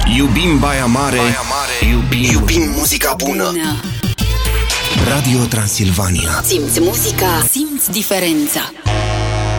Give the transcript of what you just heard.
Iubim Baia Mare, iubim muzica bună. Radio Transilvania. Simți muzica, simți diferența.